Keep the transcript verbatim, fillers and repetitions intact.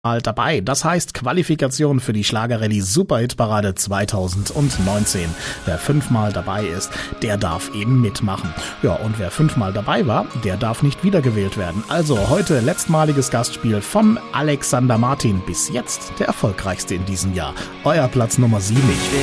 Mal dabei. Das heißt Qualifikation für die Schlagerrallye Superhitparade zweitausendneunzehn. Wer fünfmal dabei ist, der darf eben mitmachen. Ja, und wer fünfmal dabei war, der darf nicht wiedergewählt werden. Also heute letztmaliges Gastspiel von Alexander Martin. Bis jetzt der erfolgreichste in diesem Jahr. Euer Platz Nummer sieben.